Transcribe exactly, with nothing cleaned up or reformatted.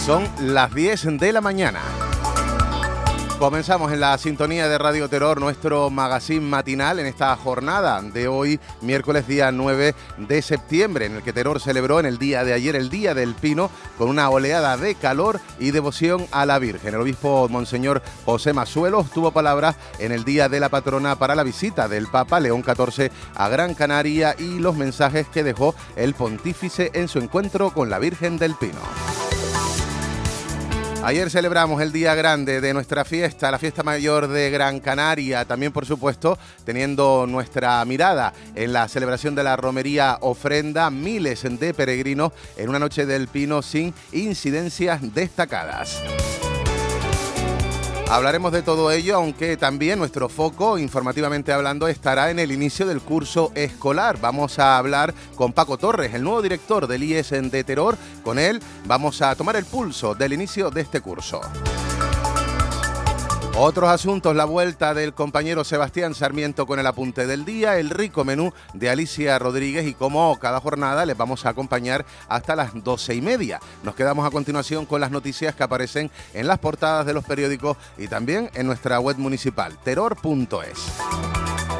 Son las diez de la mañana. Comenzamos en la sintonía de Radio Terror nuestro magazine matinal en esta jornada de hoy, miércoles día nueve de septiembre, en el que Terror celebró en el día de ayer el Día del Pino con una oleada de calor y devoción a la Virgen. El obispo Monseñor José Masuelos tuvo palabras en el Día de la Patrona para la visita del Papa León catorce a Gran Canaria y los mensajes que dejó el pontífice en su encuentro con la Virgen del Pino. Ayer celebramos el día grande de nuestra fiesta, la fiesta mayor de Gran Canaria, también por supuesto teniendo nuestra mirada en la celebración de la romería ofrenda, miles de peregrinos en una noche del Pino sin incidencias destacadas. Hablaremos de todo ello, aunque también nuestro foco, informativamente hablando, estará en el inicio del curso escolar. Vamos a hablar con Paco Torres, el nuevo director del I E S de Terror. Con él vamos a tomar el pulso del inicio de este curso. Otros asuntos, la vuelta del compañero Sebastián Sarmiento con el apunte del día, el rico menú de Alicia Rodríguez y como cada jornada les vamos a acompañar hasta las doce y media. Nos quedamos a continuación con las noticias que aparecen en las portadas de los periódicos y también en nuestra web municipal, terror punto es.